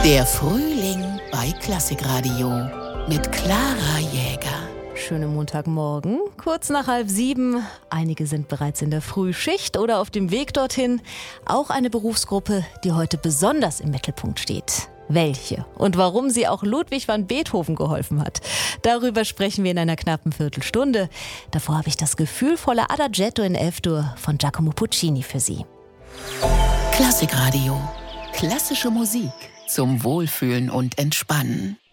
Der Frühling bei Klassikradio mit Clara Jäger. Schönen Montagmorgen, kurz nach 6:30. Einige sind bereits in der Frühschicht oder auf dem Weg dorthin. Auch eine Berufsgruppe, die heute besonders im Mittelpunkt steht. Welche und warum sie auch Ludwig van Beethoven geholfen hat. Darüber sprechen wir in einer knappen Viertelstunde. Davor habe ich das gefühlvolle Adagietto in F-Dur von Giacomo Puccini für Sie. Klassikradio. Klassische Musik zum Wohlfühlen und Entspannen.